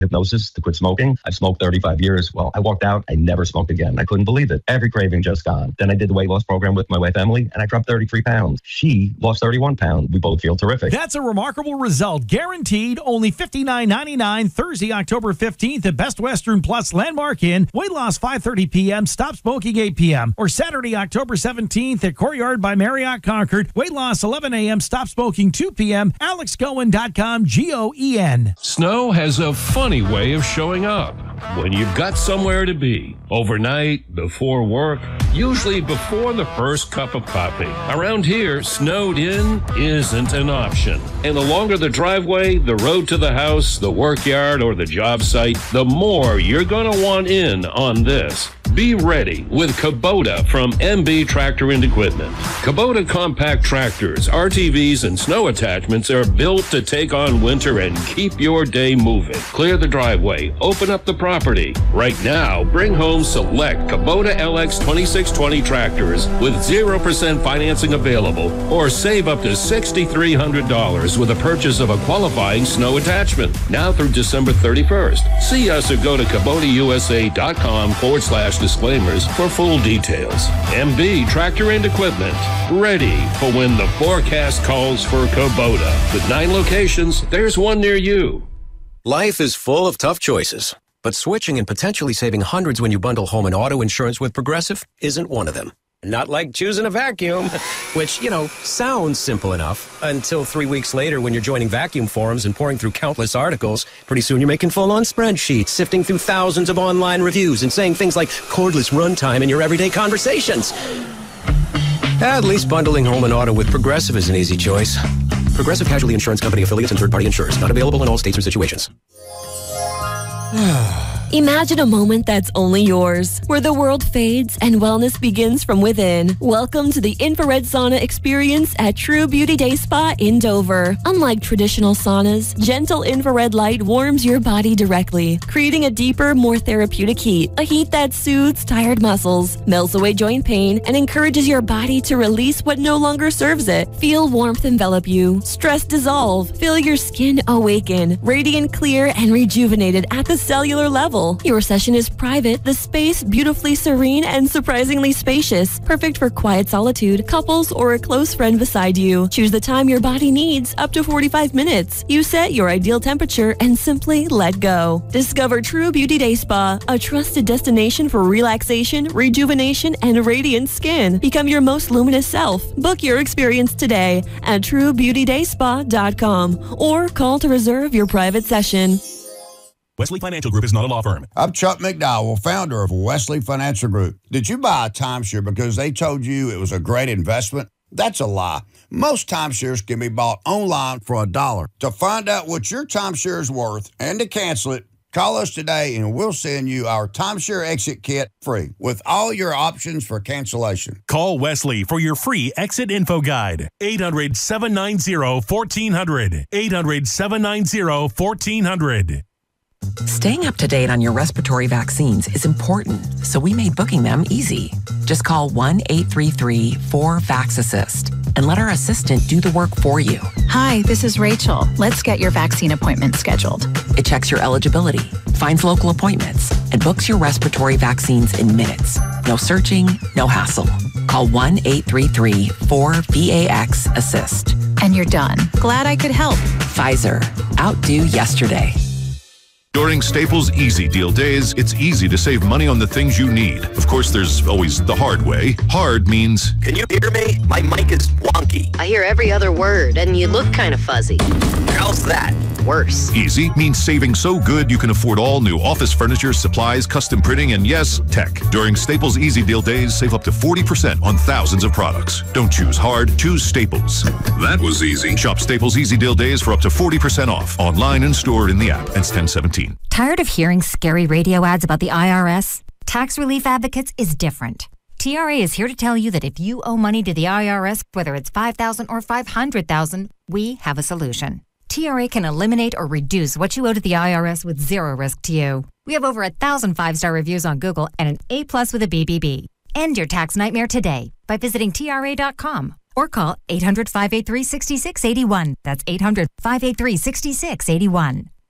hypnosis to quit smoking. I've smoked 35 years. Well, I walked out. I never smoked again. I couldn't believe it. Every craving just gone. Then I did the weight loss program with my wife, Emily, and I dropped 33 pounds. She lost 31 pounds. We both feel terrific. That's a remarkable result. Guaranteed. Only $59.99 Thursday, October 15th at Best Western Plus Landmark Inn. Weight loss 5:30 p.m. Stop smoking 8 p.m. Or Saturday, October 17th at Courtyard by Marriott Concord. Weight loss 11 a.m. Stop smoking 2 p.m. AlexCohen.com, GOEN. Snow has a funny way of showing up. When you've got somewhere to be, overnight, before work, usually before the first cup of coffee. Around here, snowed in isn't an option. And the longer the driveway, the road to the house, the work yard, or the job site, the more you're going to want in on this. Be ready with Kubota from MB Tractor and Equipment. Kubota compact tractors, RTVs, and snow attachments are built to take on winter and keep your day moving. Clear the driveway, open up the property. Right now, bring home select Kubota LX 2620 tractors with 0% financing available, or save up to $6,300 with a purchase of a qualifying snow attachment. Now through December 31st. See us or go to KubotaUSA.com/disclaimers for full details. MB Tractor and Equipment. Ready for when the forecast calls for Kubota. With 9 locations, there's one near you. Life is full of tough choices, but switching and potentially saving hundreds when you bundle home and auto insurance with Progressive isn't one of them. Not like choosing a vacuum, which, sounds simple enough until 3 weeks later when you're joining vacuum forums and pouring through countless articles. Pretty soon you're making full-on spreadsheets, sifting through thousands of online reviews and saying things like cordless runtime in your everyday conversations. At least bundling home and auto with Progressive is an easy choice. Progressive Casualty Insurance Company affiliates and third-party insurers. Not available in all states or situations. Imagine a moment that's only yours, where the world fades and wellness begins from within. Welcome to the infrared sauna experience at True Beauty Day Spa in Dover. Unlike traditional saunas, gentle infrared light warms your body directly, creating a deeper, more therapeutic heat. A heat that soothes tired muscles, melts away joint pain, and encourages your body to release what no longer serves it. Feel warmth envelop you, stress dissolve, feel your skin awaken, radiant, clear, and rejuvenated at the cellular level. Your session is private, the space beautifully serene and surprisingly spacious, perfect for quiet solitude, couples, or a close friend beside you. Choose the time your body needs, up to 45 minutes. You set your ideal temperature and simply let go. Discover True Beauty Day Spa, a trusted destination for relaxation, rejuvenation, and radiant skin. Become your most luminous self. Book your experience today at TrueBeautyDaySpa.com or call to reserve your private session. Wesley Financial Group is not a law firm. I'm Chuck McDowell, founder of Wesley Financial Group. Did you buy a timeshare because they told you it was a great investment? That's a lie. Most timeshares can be bought online for $1. To find out what your timeshare is worth and to cancel it, call us today and we'll send you our timeshare exit kit free with all your options for cancellation. Call Wesley for your free exit info guide. 800-790-1400. 800-790-1400. Staying up to date on your respiratory vaccines is important, so we made booking them easy. Just call 1-833-4-VAX-ASSIST and let our assistant do the work for you. Hi, this is Rachel. Let's get your vaccine appointment scheduled. It checks your eligibility, finds local appointments, and books your respiratory vaccines in minutes. No searching, no hassle. Call 1-833-4-VAX-ASSIST. And you're done. Glad I could help. Pfizer. Outdo yesterday. During Staples Easy Deal Days, it's easy to save money on the things you need. Of course, there's always the hard way. Hard means... Can you hear me? My mic is wonky. I hear every other word, and you look kind of fuzzy. How's that? Worse. Easy means saving so good you can afford all new office furniture, supplies, custom printing, and yes, tech. During Staples Easy Deal Days, save up to 40% on thousands of products. Don't choose hard, choose Staples. That was easy. Shop Staples Easy Deal Days for up to 40% off. Online and stored in the app. Ends 10/17. Tired of hearing scary radio ads about the IRS? Tax Relief Advocates is different. TRA is here to tell you that if you owe money to the IRS, whether it's $5,000 or $500,000, we have a solution. TRA can eliminate or reduce what you owe to the IRS with zero risk to you. We have over 1,000 5-star reviews on Google and an A+ with a BBB. End your tax nightmare today by visiting TRA.com or call 800-583-6681. That's 800-583-6681.